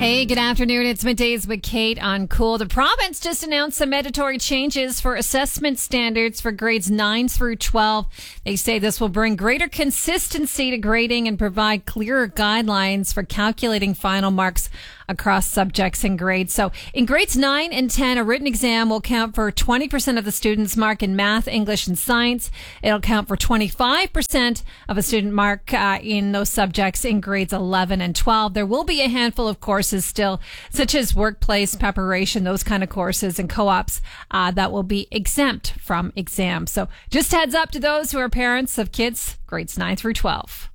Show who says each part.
Speaker 1: Hey, good afternoon. It's Middays with Kate on Cool. The province just announced some mandatory changes for assessment standards for grades 9 through 12. They say this will bring greater consistency to grading and provide clearer guidelines for calculating final marks across subjects and grades. So in grades 9 and 10, a written exam will count for 20% of the student's mark in math, English, and science. It'll count for 25% of a student mark in those subjects in grades 11 and 12. There will be a handful of courses still, such as workplace preparation, those kind of courses and co-ops that will be exempt from exams. So just heads up to those who are parents of kids grades 9 through 12.